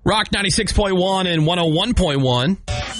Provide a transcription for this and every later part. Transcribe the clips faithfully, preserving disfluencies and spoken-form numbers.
Rock ninety-six point one and one oh one point one.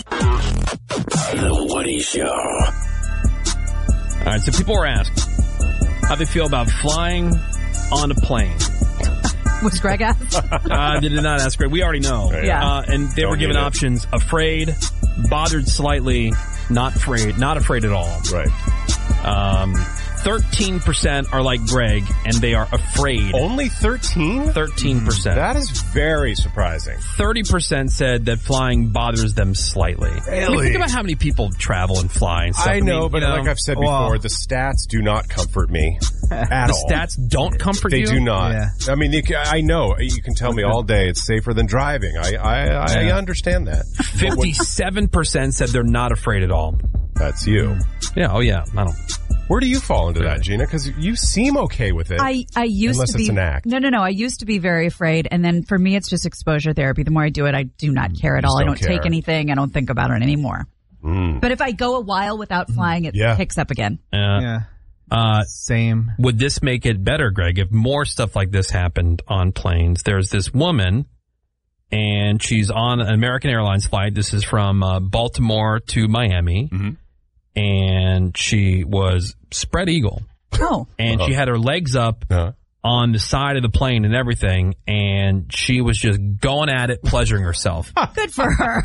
The Woody Show. All right, so people were asked how they feel about flying on a plane. Was Greg asked? uh, they did not ask Greg. We already know. Yeah. Uh, and they Don't were given need it. options: afraid, bothered slightly, not afraid, not afraid at all. Right. Um, thirteen percent are like Greg, and they are afraid. Only thirteen? thirteen percent. That is very surprising. thirty percent said that flying bothers them slightly. I mean, think about how many people travel and fly and stuff. I know, mean, but you know, like I've said well- before, the stats do not comfort me at the all. stats don't comfort They you. do not. Yeah. I mean, you can, I know. You can tell me all day it's safer than driving. I I, I Yeah. understand that. fifty-seven percent said they're not afraid at all. That's you. Yeah, oh yeah. I don't. Where do you fall into that, Gina? Because you seem okay with it. I, I used Unless to be it's an act. no no no I used to be very afraid, and then for me it's just exposure therapy. The more I do it, I do not care at Just all. I don't don't take care. anything. I don't think about it anymore. Mm. But if I go a while without flying, it Yeah. picks up again. Uh, Yeah. uh, Same. would this make it better, Greg, if more stuff like this happened on planes? There's this woman, and she's on an American Airlines flight. This is from uh, Baltimore to Miami, Mhm. and she was spread eagle, Oh, and she had her legs up Uh, on the side of the plane and everything, and she was just going at it, pleasuring herself. good for her.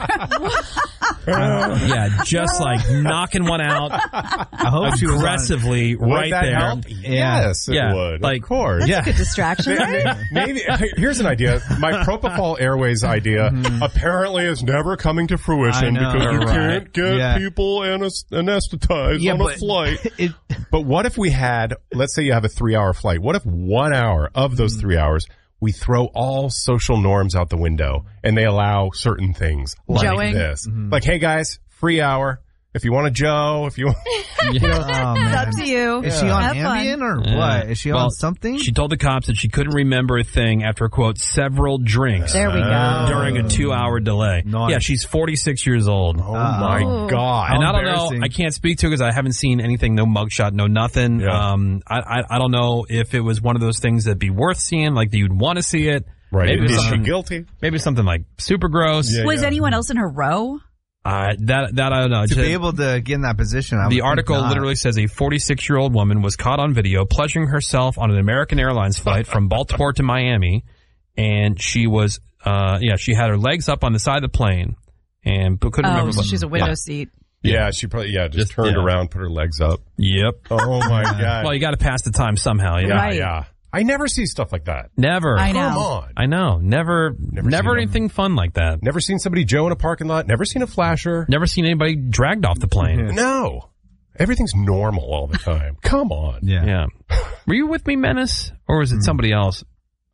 Yeah, just like knocking one out I hope she was on- aggressively would right that there. help? Yeah. Yes, it Yeah, would. like- of course. That's Yeah. a good distraction, right? Maybe here's an idea. My Propofol Airways idea apparently is never coming to I fruition know. because you Right. can't get Yeah. people anes- anesthetized Yeah, on a but- flight. It, But what if we had, let's say you have a three-hour flight. What if one hour of those three hours we throw all social norms out the window and they allow certain things like Joeing. this? Like, hey guys, free hour. If you want a Joe, if you want, oh, It's man. up to you. Is she on Have fun. Ambien or Yeah. what? Is she Well, on something? She told the cops that she couldn't remember a thing after, quote, several drinks There we go. during a two-hour delay. Nice. Yeah, she's forty-six years old. oh my Oh. God. And How I don't know, embarrassing. I can't speak to it because I haven't seen anything, no mugshot, no nothing. Yeah. Um, I, I I don't know if it was one of those things that'd be worth seeing, like that you'd want to see it. Right. Maybe Is she something, guilty? maybe something like super gross. Yeah. Was anyone else in her row? Uh, that that I don't know. to Just- be able to get in that position, I would the think article not. literally says a forty-six-year-old woman was caught on video pleasuring herself on an American Airlines flight from Baltimore to Miami, and she was, uh, yeah, she had her legs up on the side of the plane, and but couldn't Oh, remember. so what- she's a window Yeah. seat. Yeah, she probably, yeah, just, Just- turned yeah. around, put her legs up. Yep. Oh my God. Well, you got to pass the time somehow. You know? yeah, Right. yeah. I never see stuff like that. Never. I know. Come on. I know. Never. Never Never, seen anything fun like that. Never seen somebody Joe in a parking lot. Never seen a flasher. Never seen anybody dragged off the plane. No. Everything's normal all the time. Come on. Yeah. Yeah. Were you with me, Menace, or was it somebody else?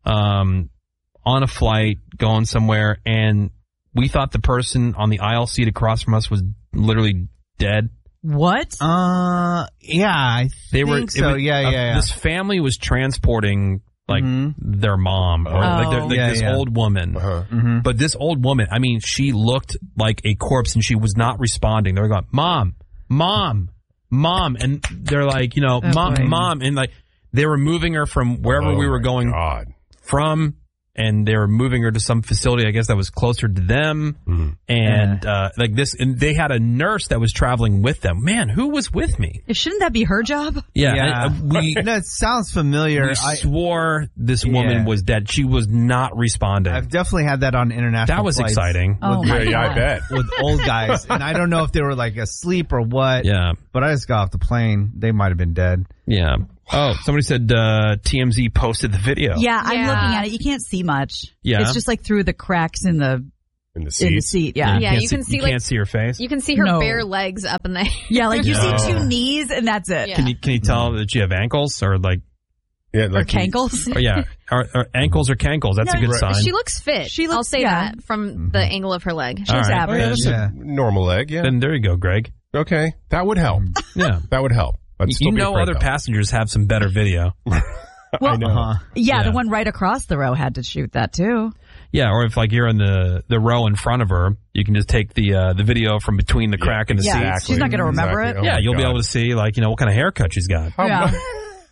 Um, on a flight going somewhere, and we thought the person on the aisle seat across from us was literally dead. What? Uh, yeah, I They think were. it so. was- yeah, uh, yeah, yeah. This family was transporting like Mhm. their mom, or like, their, Oh. like Yeah, this yeah. old woman. Uh-huh. hmm But this old woman, I mean, she looked like a corpse, and she was not responding. They were going, "Mom, mom, mom," and they're like, you know, Oh, "Mom, boy. mom," and like they were moving her from wherever Oh we were my going God. from, and they were moving her to some facility, I guess, that was closer to them. Mhm. And uh, like this, and they had a nurse that was traveling with them. Man, who was with me? Shouldn't that be her job? Yeah, Yeah. I- I- we. That sounds familiar. We I, swore this woman Yeah. was dead. She was not responding. I've definitely had that on international That was flights exciting. Oh, Yeah, my yeah, I God. bet. with old guys. And I don't know if they were like asleep or what. Yeah, But I just got off the plane. They might have been dead. yeah. Oh, somebody said uh, T M Z posted the video. Yeah, I'm Yeah. looking at it. You can't see much. Yeah. It's just like through the cracks in the In the in the seat. seat. Yeah. Yeah, can't you can see, you like- can't see her face. You can see her No. bare legs up in the Yeah, like you No. see two knees and that's it. Yeah. Can you can you tell that you have ankles or like Yeah, Or like cankles. or yeah or, or ankles or cankles? That's No, a good right. sign. She looks fit. She I'll looks- say yeah. that from the angle of her leg. She's All right. Oh, yeah, average. that's Yeah. a normal leg. Yeah. Then there you go, Greg. Okay, that would help. Yeah, That would help. I'd still you be know afraid, other though. passengers have some better video. Well, I know. Uh-huh. Yeah, Yeah. the one right across the row had to shoot that too. Yeah, or if like you're in the the row in front of her, you can just take the uh, the video from between the Yeah, crack in the Yeah. seats. Exactly. She's not gonna remember Exactly. it. Oh Yeah, my you'll be God. able to see like you know what kind of haircut she's got. How Yeah. mu-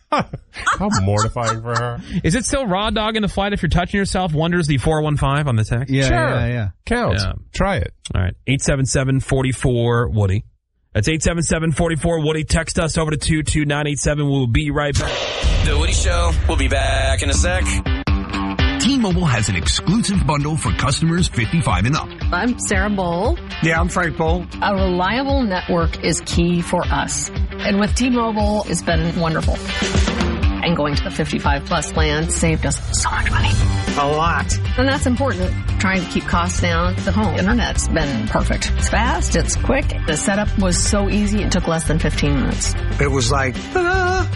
How mortifying for her. Is it still raw dog in the flight if you're touching yourself? Wonders the four one five on the text. Yeah, Sure. yeah, yeah. Counts. Yeah. Try it. All right. eight seven seven, four four, Woody. That's eight seven seven, four four, Woody. Text us over to two two nine eight seven. We'll be right back. The Woody Show. We'll be back in a sec. T-Mobile has an exclusive bundle for customers fifty-five and up. I'm Sarah Bowl. Yeah, I'm Frank Bowl. A reliable network is key for us. And with T-Mobile, it's been wonderful. And going to the fifty-five plus plan saved us so much money. A lot. And that's important. Trying to keep costs down. The home internet's been perfect. It's fast. It's quick. The setup was so easy. It took less than fifteen minutes. It was like, ah.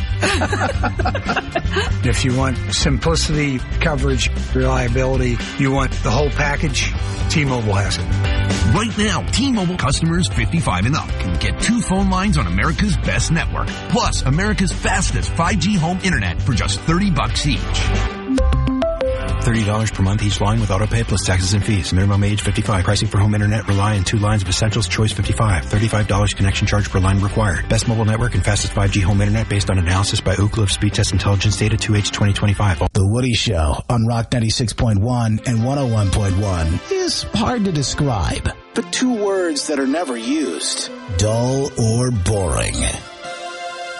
If you want simplicity, coverage, reliability, you want the whole package, T-Mobile has it. Right now, T-Mobile customers fifty-five and up can get two phone lines on America's best network, plus America's fastest five G home internet for just thirty bucks each. thirty dollars per month each line with autopay plus taxes and fees. Minimum age fifty-five. Pricing for home internet rely on two lines of Essentials Choice fifty-five. thirty-five dollars connection charge per line required. Best mobile network and fastest five G home internet based on analysis by Ookla of Speed Test Intelligence data two H twenty twenty-five. The Woody Show on Rock ninety-six point one and one oh one point one is hard to describe, but two words that are never used: dull or boring.